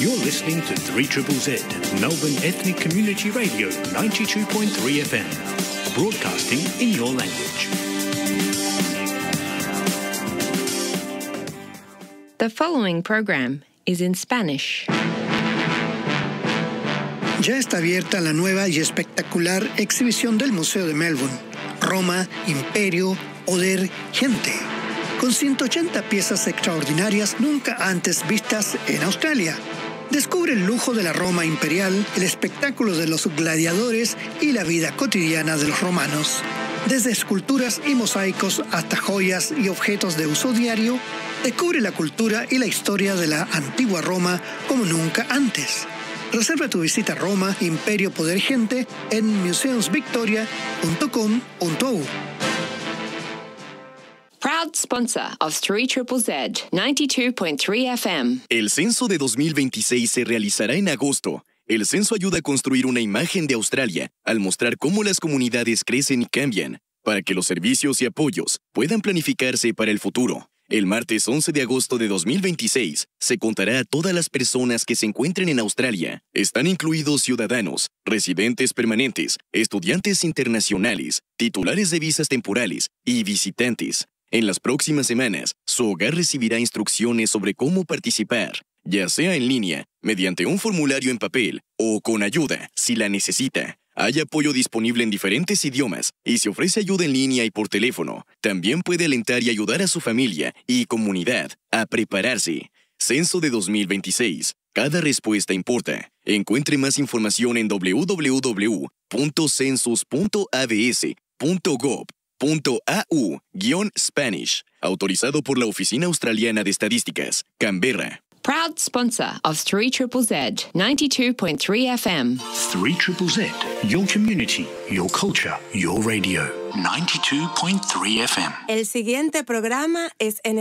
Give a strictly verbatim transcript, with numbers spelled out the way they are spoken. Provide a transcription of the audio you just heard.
You're listening to three Z Z, Melbourne Ethnic Community Radio, ninety-two point three F M, broadcasting in your language. The following program is in Spanish. Ya está abierta la nueva y espectacular exhibición del Museo de Melbourne, Roma, Imperio, Poder, Gente, con ciento ochenta piezas extraordinarias nunca antes vistas en Australia. Descubre el lujo de la Roma imperial, el espectáculo de los gladiadores y la vida cotidiana de los romanos. Desde esculturas y mosaicos hasta joyas y objetos de uso diario, descubre la cultura y la historia de la antigua Roma como nunca antes. Reserva tu visita a Roma, Imperio, Poder, Gente en museums victoria punto com punto a u. Proud sponsor of three Z Z, ninety-two point three F M. El censo de dos mil veintiséis se realizará en agosto. El censo ayuda a construir una imagen de Australia al mostrar cómo las comunidades crecen y cambian, para que los servicios y apoyos puedan planificarse para el futuro. El martes once de agosto de dos mil veintiséis se contará a todas las personas que se encuentren en Australia. Están incluidos ciudadanos, residentes permanentes, estudiantes internacionales, titulares de visas temporales y visitantes. En las próximas semanas, su hogar recibirá instrucciones sobre cómo participar, ya sea en línea, mediante un formulario en papel o con ayuda si la necesita. Hay apoyo disponible en diferentes idiomas y se ofrece ayuda en línea y por teléfono. También puede alentar y ayudar a su familia y comunidad a prepararse. Censo de dos mil veintiséis. Cada respuesta importa. Encuentre más información en w w w punto census punto a b s punto gov punto a u guión Spanish. Autorizado por la Oficina Australiana de Estadísticas, Canberra. Proud sponsor of three Z Z, ninety-two point three F M. three Z Z, your community, your culture, your radio. ninety-two point three F M. El siguiente programa es en